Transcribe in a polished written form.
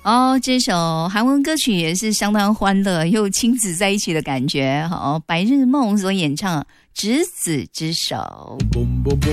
哦，这首韩文歌曲也是相当欢乐，又亲子在一起的感觉。好，白日梦所演唱《执子之手》。